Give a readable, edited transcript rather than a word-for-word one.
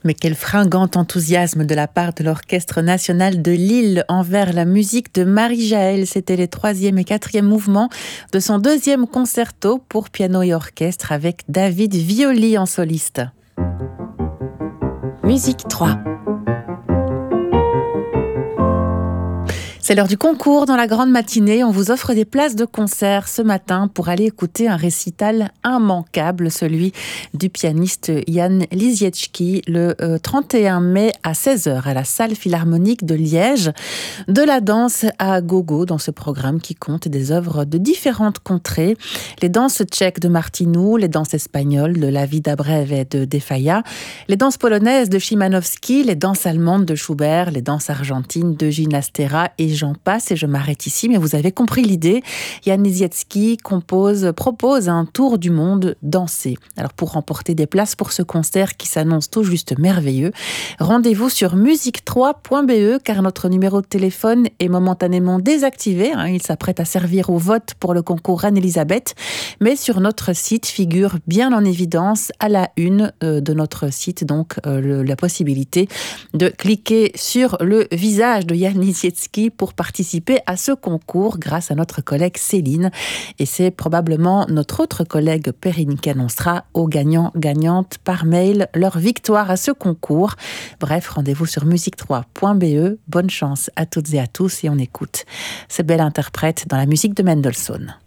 Mais quel fringant enthousiasme de la part de l'Orchestre national de Lille envers la musique de Marie-Jaël. C'était les 3e et 4e mouvements de son 2e concerto pour piano et orchestre avec David Violi en soliste. Musique 3. C'est l'heure du concours. Dans la grande matinée, on vous offre des places de concert ce matin pour aller écouter un récital immanquable, celui du pianiste Jan Lisiecki, le 31 mai à 16h à la salle philharmonique de Liège. De la danse à gogo dans ce programme qui compte des œuvres de différentes contrées. Les danses tchèques de Martinou, les danses espagnoles de La Vida Breve et de De Falla, les danses polonaises de Szymanowski, les danses allemandes de Schubert, les danses argentines de Ginastera et j'en passe et je m'arrête ici, mais vous avez compris l'idée. Jan Lisiecki propose un tour du monde dansé. Alors pour remporter des places pour ce concert qui s'annonce tout juste merveilleux, rendez-vous sur musique3.be car notre numéro de téléphone est momentanément désactivé. Il s'apprête à servir au vote pour le concours Reine-Elisabeth, mais sur notre site figure bien en évidence à la une de notre site donc la possibilité de cliquer sur le visage de Jan Lisiecki pour participer à ce concours grâce à notre collègue Céline. Et c'est probablement notre autre collègue Perrine qui annoncera aux gagnants-gagnantes par mail leur victoire à ce concours. Bref, rendez-vous sur musique3.be. Bonne chance à toutes et à tous et on écoute ce bel interprète dans la musique de Mendelssohn.